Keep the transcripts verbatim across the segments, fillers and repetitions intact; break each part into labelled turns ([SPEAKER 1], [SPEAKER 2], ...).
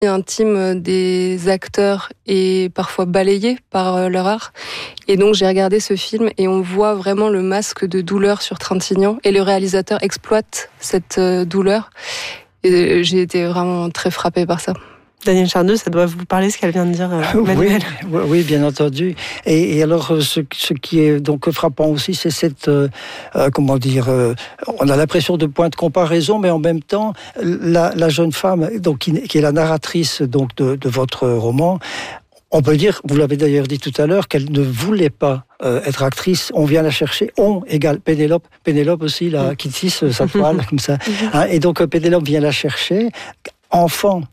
[SPEAKER 1] intime des acteurs est parfois balayée par leur art. Et donc j'ai regardé ce film et on voit vraiment le masque de douleur sur Trintignant et le réalisateur exploite cette douleur. Et j'ai été vraiment très frappée par ça.
[SPEAKER 2] Daniel Charneux, ça doit vous parler ce qu'elle vient de dire, euh, Manuel.
[SPEAKER 3] Oui, oui, bien entendu. Et, et alors, ce, ce qui est donc frappant aussi, c'est cette, euh, euh, comment dire, euh, on a l'impression de point de comparaison, mais en même temps, la, la jeune femme, donc qui, qui est la narratrice donc de, de votre roman, on peut dire, vous l'avez d'ailleurs dit tout à l'heure, qu'elle ne voulait pas euh, être actrice. On vient la chercher. On égale Pénélope. Pénélope aussi, là, qui tisse sa toile comme ça. Hein, et donc Pénélope vient la chercher. Enfant.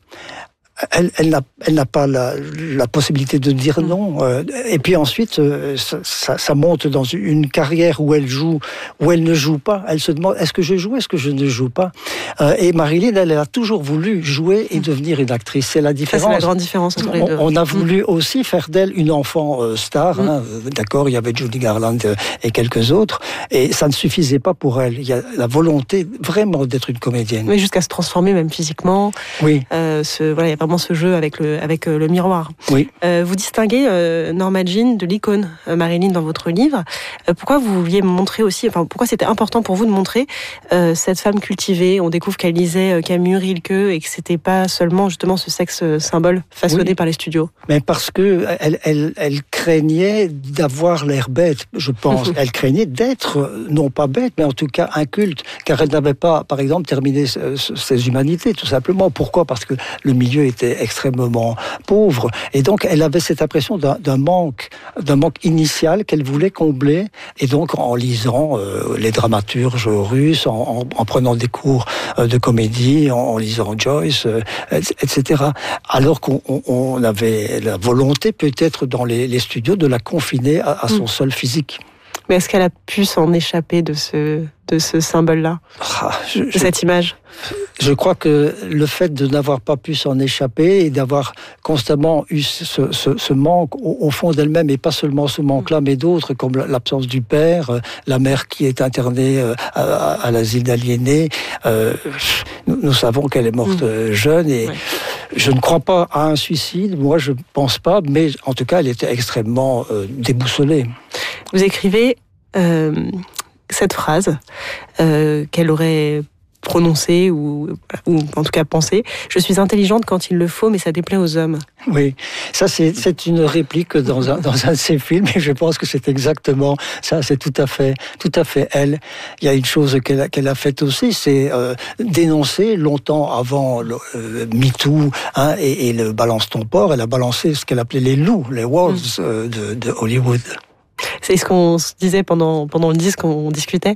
[SPEAKER 3] Elle, elle, n'a, elle n'a pas la, la possibilité de dire non. Et puis ensuite, ça, ça, ça monte dans une carrière où elle joue, où elle ne joue pas. Elle se demande, est-ce que je joue, est-ce que je ne joue pas? Et Marilyn, elle, elle a toujours voulu jouer et devenir une actrice. C'est la différence.
[SPEAKER 2] Ça, c'est la grande différence entre les deux.
[SPEAKER 3] On, on a voulu aussi faire d'elle une enfant euh, star. Mm. Hein. D'accord, il y avait Judy Garland et quelques autres. Et ça ne suffisait pas pour elle. Il y a la volonté vraiment d'être une comédienne.
[SPEAKER 2] Oui, jusqu'à se transformer même physiquement.
[SPEAKER 3] Oui.
[SPEAKER 2] Euh, ce, voilà, il y a vraiment ce jeu avec le, avec le miroir.
[SPEAKER 3] Oui.
[SPEAKER 2] Euh, vous distinguez euh, Norma Jean de l'icône euh, Marilyn dans votre livre. Euh, pourquoi vous vouliez montrer aussi, enfin pourquoi c'était important pour vous de montrer euh, cette femme cultivée? On découvre qu'elle lisait euh, Camus, Rilke et que c'était pas seulement justement ce sexe symbole façonné oui. par les studios.
[SPEAKER 3] Mais parce que elle, elle, elle craignait d'avoir l'air bête, je pense. Elle craignait d'être non pas bête, mais en tout cas inculte, car elle n'avait pas, par exemple, terminé ses humanités, tout simplement. Pourquoi? Parce que le milieu était extrêmement pauvre. Et donc, elle avait cette impression d'un, d'un manque, d'un manque initial qu'elle voulait combler. Et donc, en lisant euh, les dramaturges russes, en, en, en prenant des cours euh, de comédie, en, en lisant Joyce, euh, et cetera. Alors qu'on on, on avait la volonté, peut-être dans les, les studios, de la confiner à, à son mmh. seul physique.
[SPEAKER 2] Mais est-ce qu'elle a pu s'en échapper de ce, de ce symbole-là, ah, je, de cette image?
[SPEAKER 3] Je crois que le fait de n'avoir pas pu s'en échapper et d'avoir constamment eu ce, ce, ce manque au, au fond d'elle-même, et pas seulement ce manque-là, mais d'autres, comme l'absence du père, la mère qui est internée à, à, à l'asile d'aliénés. Euh, nous, nous savons qu'elle est morte mmh. jeune et ouais. je ne crois pas à un suicide, moi je ne pense pas, mais en tout cas elle était extrêmement euh, déboussolée.
[SPEAKER 2] Vous écrivez euh, cette phrase euh, qu'elle aurait prononcée ou, ou en tout cas pensée. Je suis intelligente quand il le faut, mais ça déplaît aux hommes.
[SPEAKER 3] Oui, ça c'est, c'est une réplique dans un, dans un de ses films et je pense que c'est exactement ça, c'est tout à fait, tout à fait elle. Il y a une chose qu'elle a, qu'elle a faite aussi, c'est euh, dénoncer longtemps avant le euh, MeToo hein, et, et le Balance ton port, elle a balancé ce qu'elle appelait les loups, les wolves mmh. euh, de, de Hollywood.
[SPEAKER 2] C'est ce qu'on se disait pendant, pendant le disque, on discutait.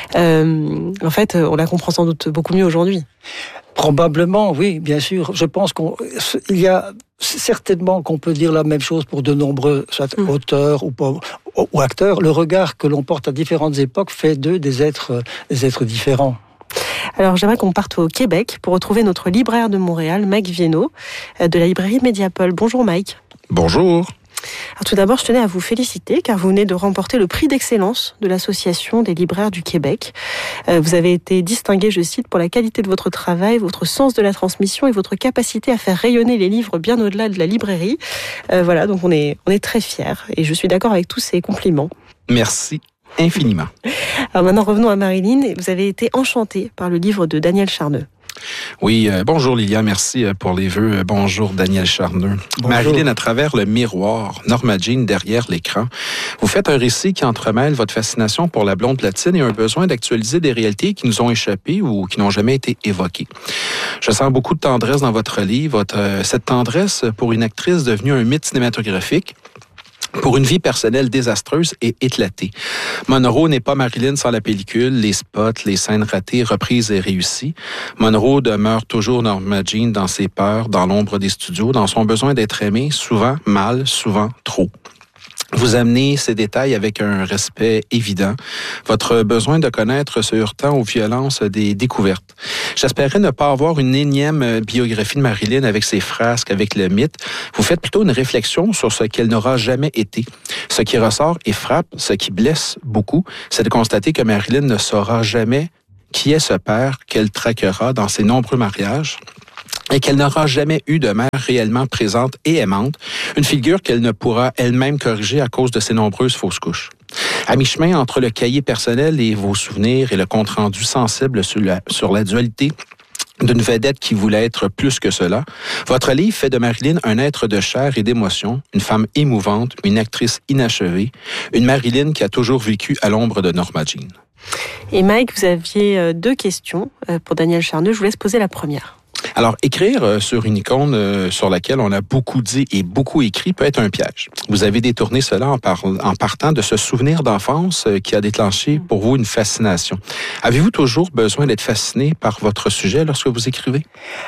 [SPEAKER 2] Euh, en fait, on la comprend sans doute beaucoup mieux aujourd'hui.
[SPEAKER 3] Probablement, oui, bien sûr. Je pense qu'il y a certainement qu'on peut dire la même chose pour de nombreux soit mmh. auteurs ou, ou acteurs. Le regard que l'on porte à différentes époques fait d'eux des êtres, des êtres différents.
[SPEAKER 2] Alors, j'aimerais qu'on parte au Québec pour retrouver notre libraire de Montréal, Mike Viennot, de la librairie Mediapol. Bonjour Mike.
[SPEAKER 4] Bonjour.
[SPEAKER 2] Alors, tout d'abord, je tenais à vous féliciter car vous venez de remporter le prix d'excellence de l'Association des libraires du Québec. Euh, vous avez été distingué, je cite, pour la qualité de votre travail, votre sens de la transmission et votre capacité à faire rayonner les livres bien au-delà de la librairie. Euh, voilà, donc on est, on est très fiers et je suis d'accord avec tous ces compliments.
[SPEAKER 4] Merci infiniment.
[SPEAKER 2] Alors maintenant, revenons à Marilyn. Vous avez été enchantée par le livre de Daniel Charneux.
[SPEAKER 4] Oui, euh, bonjour Lilia, merci pour les vœux. Bonjour Daniel Charneux. Bonjour. Marilyn, à travers le miroir, Norma Jean derrière l'écran, vous faites un récit qui entremêle votre fascination pour la blonde latine et un besoin d'actualiser des réalités qui nous ont échappé ou qui n'ont jamais été évoquées. Je sens beaucoup de tendresse dans votre livre, votre, euh, cette tendresse pour une actrice devenue un mythe cinématographique, pour une vie personnelle désastreuse et éclatée. Monroe n'est pas Marilyn sans la pellicule, les spots, les scènes ratées, reprises et réussies. Monroe demeure toujours Norma Jean dans ses peurs, dans l'ombre des studios, dans son besoin d'être aimé, souvent mal, souvent trop. Vous amenez ces détails avec un respect évident, votre besoin de connaître se heurtant aux violences des découvertes. J'espérais ne pas avoir une énième biographie de Marilyn avec ses frasques, avec le mythe. Vous faites plutôt une réflexion sur ce qu'elle n'aura jamais été. Ce qui ressort et frappe, ce qui blesse beaucoup, c'est de constater que Marilyn ne saura jamais qui est ce père qu'elle traquera dans ses nombreux mariages, et qu'elle n'aura jamais eu de mère réellement présente et aimante, une figure qu'elle ne pourra elle-même corriger à cause de ses nombreuses fausses couches. À mi-chemin entre le cahier personnel et vos souvenirs et le compte-rendu sensible sur la, sur la dualité d'une vedette qui voulait être plus que cela, votre livre fait de Marilyn un être de chair et d'émotion, une femme émouvante, une actrice inachevée, une Marilyn qui a toujours vécu à l'ombre de Norma Jean.
[SPEAKER 2] Et Mike, vous aviez deux questions pour Daniel Charneux. Je vous laisse poser la première.
[SPEAKER 4] Alors, écrire euh, sur une icône euh, sur laquelle on a beaucoup dit et beaucoup écrit peut être un piège. Vous avez détourné cela en, par, en partant de ce souvenir d'enfance euh, qui a déclenché pour vous une fascination. Avez-vous toujours besoin d'être fasciné par votre sujet lorsque vous écrivez?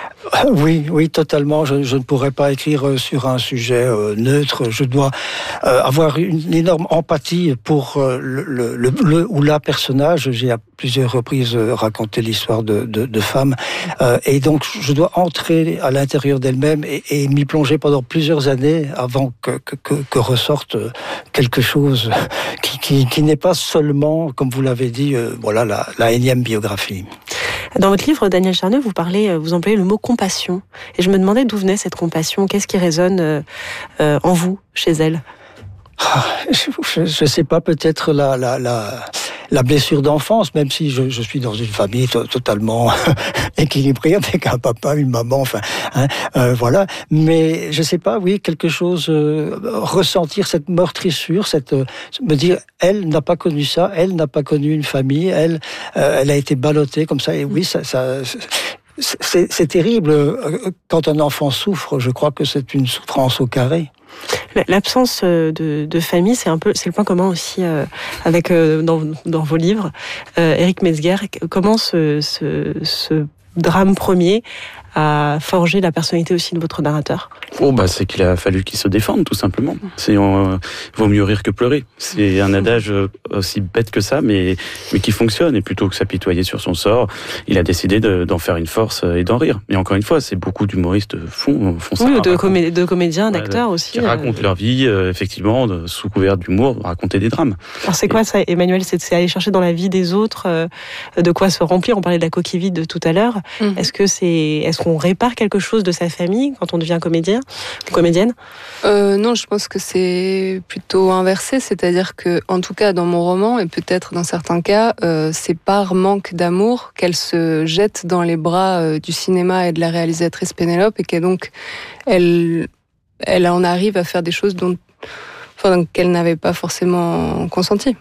[SPEAKER 3] Oui, oui, totalement. Je, je ne pourrais pas écrire sur un sujet euh, neutre. Je dois euh, avoir une énorme empathie pour euh, le, le, le, le ou la personnage. J'ai à plusieurs reprises raconté l'histoire de, de, de femmes. Euh, et donc, je dois entrer à l'intérieur d'elle-même et, et m'y plonger pendant plusieurs années avant que, que, que, que ressorte quelque chose qui, qui, qui n'est pas seulement, comme vous l'avez dit, euh, voilà, la, la énième biographie.
[SPEAKER 2] Dans votre livre, Daniel Charneux, vous parlez, vous employez le mot compassion. Et je me demandais d'où venait cette compassion. Qu'est-ce qui résonne euh, en vous, chez elle?
[SPEAKER 3] ah, Je ne sais pas, peut-être la, la, la, la blessure d'enfance, même si je, je suis dans une famille to- totalement équilibrée, avec un papa, une maman, enfin, hein, euh, voilà. Mais je ne sais pas, oui, quelque chose, euh, ressentir cette meurtrissure, cette, euh, me dire, elle n'a pas connu ça, elle n'a pas connu une famille, elle, euh, elle a été ballottée comme ça, et oui, ça... ça c'est, c'est terrible. Quand un enfant souffre, je crois que c'est une souffrance au carré.
[SPEAKER 2] L'absence de, de famille, c'est un peu, c'est le point commun aussi euh, avec euh, dans, dans vos livres. Euh, Éric Metzger, comment ce, ce, ce drame premier a forgé la personnalité aussi de votre narrateur?
[SPEAKER 5] Oh bah c'est qu'il a fallu qu'il se défende tout simplement. C'est euh, vaut mieux rire que pleurer. C'est un adage aussi bête que ça, mais mais qui fonctionne. Et plutôt que s'apitoyer sur son sort, il a décidé de, d'en faire une force et d'en rire. Mais encore une fois, c'est beaucoup d'humoristes font font ça.
[SPEAKER 2] Oui, de, comé- de comédiens, d'acteurs ouais, aussi.
[SPEAKER 5] Qui racontent euh... leur vie, euh, effectivement, de, sous couvert d'humour, raconter des drames.
[SPEAKER 2] Alors c'est et... quoi ça, Emmanuel? C'est, c'est aller chercher dans la vie des autres, euh, de quoi se remplir. On parlait de la coquille vide tout à l'heure. Mm-hmm. Est-ce que c'est, est-ce qu'on répare quelque chose de sa famille quand on devient comédien, comédienne?
[SPEAKER 1] euh, Non, je pense que c'est plutôt inversé, c'est-à-dire que, en tout cas dans mon roman, et peut-être dans certains cas, euh, c'est par manque d'amour qu'elle se jette dans les bras euh, du cinéma et de la réalisatrice Pénélope, et qu'elle donc elle, elle en arrive à faire des choses dont, enfin, qu'elle n'avait pas forcément consenti.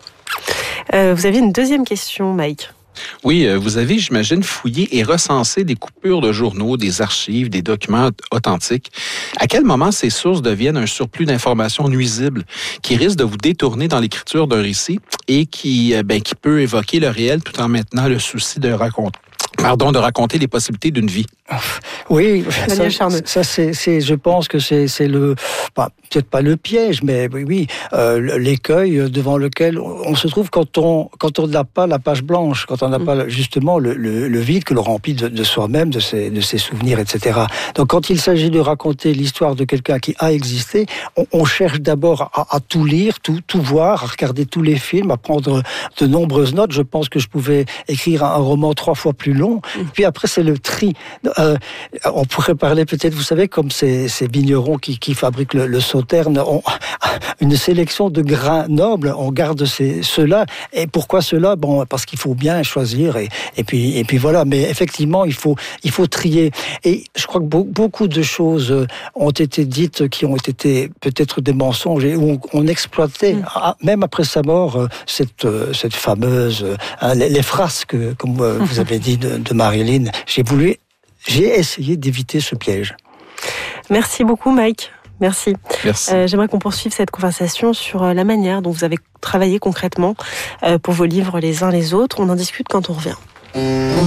[SPEAKER 2] Euh, vous aviez une deuxième question, Mike?
[SPEAKER 4] Oui, vous avez, j'imagine, fouillé et recensé des coupures de journaux, des archives, des documents authentiques. À quel moment ces sources deviennent un surplus d'informations nuisibles qui risque de vous détourner dans l'écriture d'un récit et qui, ben, qui peut évoquer le réel tout en maintenant le souci de raconter, pardon, de raconter les possibilités d'une vie?
[SPEAKER 3] Oui, ça, ça c'est, c'est, je pense que c'est, c'est le, bah, peut-être pas le piège, mais oui, oui euh, l'écueil devant lequel on se trouve quand on quand on n'a pas la page blanche, quand on n'a mmh. pas justement le, le, le vide que l'on remplit de, de soi-même, de ses, de ses souvenirs, et cetera. Donc quand il s'agit de raconter l'histoire de quelqu'un qui a existé, on, on cherche d'abord à, à tout lire, tout, tout voir, à regarder tous les films, à prendre de nombreuses notes. Je pense que je pouvais écrire un roman trois fois plus long. Mmh. Puis après, c'est le tri. Euh, on pourrait parler peut-être, vous savez, comme ces, ces vignerons qui, qui fabriquent le, le sauterne, on, une sélection de grains nobles, on garde ces, ceux-là. Et pourquoi ceux-là? Bon, parce qu'il faut bien choisir, et, et, puis, et puis voilà. Mais effectivement, il faut, il faut trier. Et je crois que beaucoup de choses ont été dites qui ont été peut-être des mensonges, et où on, on exploitait, mmh. même après sa mort, cette, cette fameuse, hein, les, les frasques, comme vous avez dit, de, de Marilyn. J'ai voulu J'ai essayé d'éviter ce piège.
[SPEAKER 2] Merci beaucoup, Mike. Merci.
[SPEAKER 4] Merci.
[SPEAKER 2] Euh, j'aimerais qu'on poursuive cette conversation sur la manière dont vous avez travaillé concrètement euh, pour vos livres les uns les autres. On en discute quand on revient.